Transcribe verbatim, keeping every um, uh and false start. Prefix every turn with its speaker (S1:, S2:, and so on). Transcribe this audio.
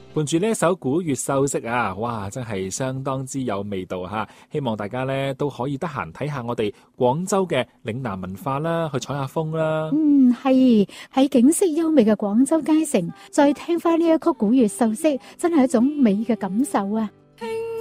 S1: 伴住呢一首古粵秀色啊，哇，真係相當之有味道吓！希望大家咧都可以得閒睇下我哋廣州嘅嶺南文化啦，去採下風啦。
S2: 嗯，係喺景色優美嘅廣州街城，再聽翻呢一曲古粵秀色，真係一種美嘅感受啊！
S3: 輕